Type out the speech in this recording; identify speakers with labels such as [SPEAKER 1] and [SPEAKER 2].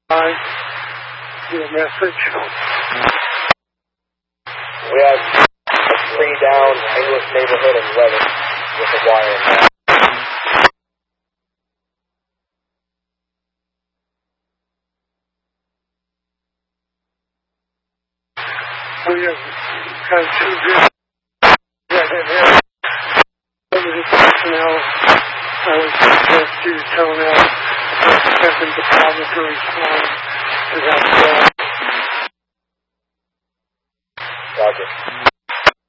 [SPEAKER 1] Your message.
[SPEAKER 2] We have a tree down English neighborhood in Levitt with a wire.
[SPEAKER 1] We have kind of two groups right in here. Limited personnel. I would suggest you tell them that second department to respond to that.
[SPEAKER 2] Roger.